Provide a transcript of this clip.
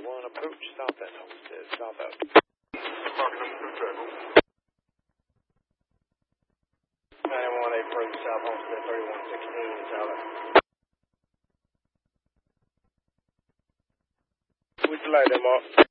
31, approach South End Homestead, South End. Parking number 2 travel. 911 approach South Homestead, 3116, South End. Would you like them up?